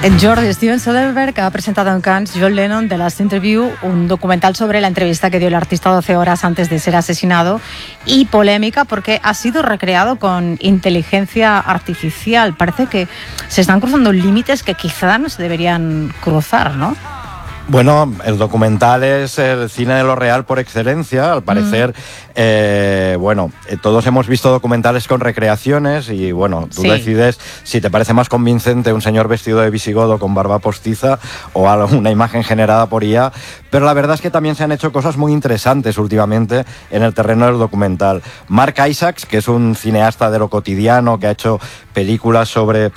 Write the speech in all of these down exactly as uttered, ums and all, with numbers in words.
Jordi, Steven Soderbergh ha presentado en Cannes John Lennon The Last Interview, un documental sobre la entrevista que dio el artista doce horas antes de ser asesinado, y polémica porque ha sido recreado con inteligencia artificial. Parece que se están cruzando límites que quizá no se deberían cruzar, ¿no? Bueno, el documental es el cine de lo real por excelencia, al parecer. Mm. Eh, bueno, eh, todos hemos visto documentales con recreaciones y, bueno, tú sí. decides si te parece más convincente un señor vestido de visigodo con barba postiza o una imagen generada por I A, pero la verdad es que también se han hecho cosas muy interesantes últimamente en el terreno del documental. Mark Isaacs, que es un cineasta de lo cotidiano, que ha hecho películas sobre...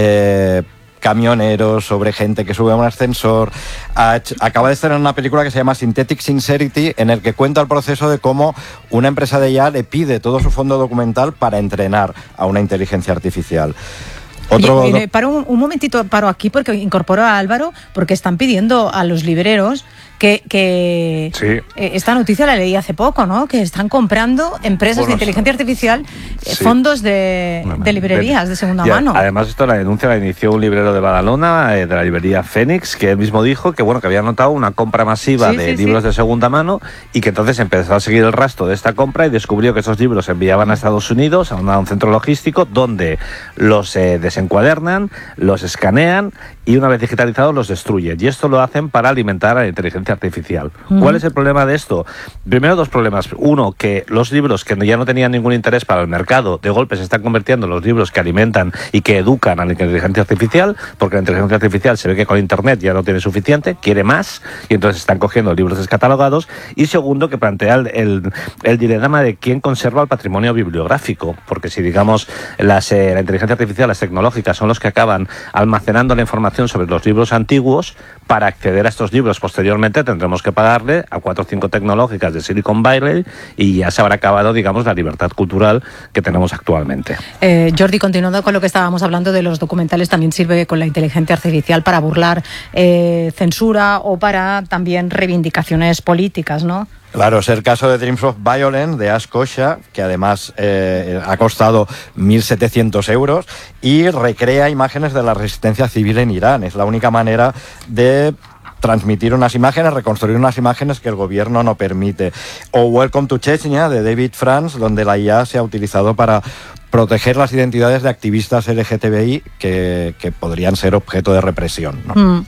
Eh, camioneros, sobre gente que sube a un ascensor. Acaba de estar en una película que se llama Synthetic Sincerity, en el que cuenta el proceso de cómo una empresa de I A le pide todo su fondo documental para entrenar a una inteligencia artificial. Otro... Oye, paro un, un momentito, paro aquí porque incorporo a Álvaro, porque están pidiendo a los libreros que, que sí. eh, esta noticia la leí hace poco, ¿no? Que están comprando empresas bueno, de inteligencia artificial sí. fondos de, de librerías de segunda ya, mano. Además, esto la denuncia la inició un librero de Badalona, eh, de la librería Fénix, que él mismo dijo que bueno que había notado una compra masiva sí, de sí, libros sí. de segunda mano y que entonces empezó a seguir el rastro de esta compra y descubrió que esos libros se enviaban a Estados Unidos, a, una, a un centro logístico, donde los eh, desencuadernan, los escanean y una vez digitalizados los destruyen. Y esto lo hacen para alimentar a la inteligencia artificial. Uh-huh. ¿Cuál es el problema de esto? Primero, dos problemas. Uno, que los libros que ya no tenían ningún interés para el mercado, de golpe se están convirtiendo en los libros que alimentan y que educan a la inteligencia artificial, porque la inteligencia artificial se ve que con Internet ya no tiene suficiente, quiere más, y entonces están cogiendo libros descatalogados. Y segundo, que plantea el, el, el dilema de quién conserva el patrimonio bibliográfico, porque si, digamos, las, eh, la inteligencia artificial, las tecnológicas, son los que acaban almacenando la información sobre los libros antiguos, para acceder a estos libros posteriormente tendremos que pagarle a cuatro o cinco tecnológicas de Silicon Valley y ya se habrá acabado, digamos, la libertad cultural que tenemos actualmente. Eh, Jordi, continuando con lo que estábamos hablando de los documentales, también sirve con la inteligencia artificial para burlar eh, censura o para también reivindicaciones políticas, ¿no? Claro, es el caso de Dreams of Violence, de Ash Kosha, que además eh, ha costado mil setecientos euros y recrea imágenes de la resistencia civil en Irán. Es la única manera de transmitir unas imágenes, reconstruir unas imágenes que el gobierno no permite. O Welcome to Chechnya, de David France, donde la I A se ha utilizado para proteger las identidades de activistas L G T B I que, que podrían ser objeto de represión, ¿no? Mm.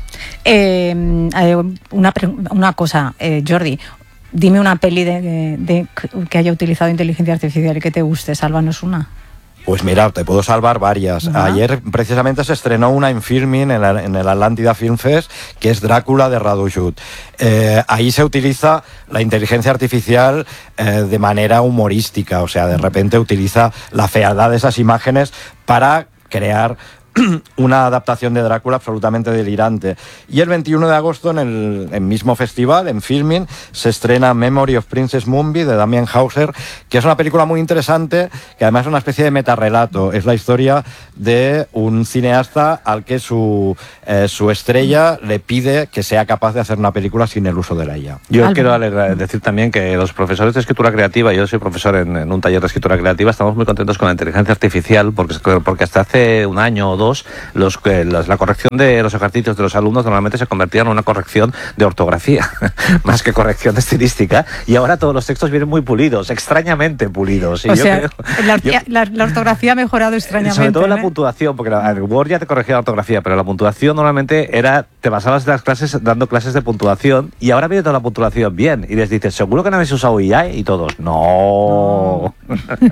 Eh, eh, una, una cosa, eh, Jordi, dime una peli de, de, de que haya utilizado inteligencia artificial y que te guste, sálvanos una. Pues mira, te puedo salvar varias. Uh-huh. Ayer precisamente se estrenó una en Filmin, en, la, en el Atlántida Film Fest, que es Drácula de Radu Judd. Eh, ahí se utiliza la inteligencia artificial eh, de manera humorística, o sea, de repente utiliza la fealdad de esas imágenes para crear una adaptación de Drácula absolutamente delirante. Y el veintiuno de agosto, en el, el mismo festival, en Filmin, se estrena Memory of Princess Moonby, de Damien Hauser, que es una película muy interesante, que además es una especie de metarrelato. Es la historia de un cineasta al que su, eh, su estrella le pide que sea capaz de hacer una película sin el uso de la I A. Yo Alba. quiero decir también que los profesores de escritura creativa, yo soy profesor en, en un taller de escritura creativa, estamos muy contentos con la inteligencia artificial, porque, porque hasta hace un año o dos Los, los, la corrección de los ejercicios de los alumnos normalmente se convertía en una corrección de ortografía más que corrección estilística, y ahora todos los textos vienen muy pulidos, extrañamente pulidos. Y o yo sea, creo, la, yo, la, la ortografía ha mejorado extrañamente. Sobre todo ¿eh? la puntuación, porque la, el Word ya te corregía la ortografía, pero la puntuación normalmente era, te basabas en las clases dando clases de puntuación, y ahora viene toda la puntuación bien, y les dices, ¿seguro que no habéis usado I A? Y todos, no. no.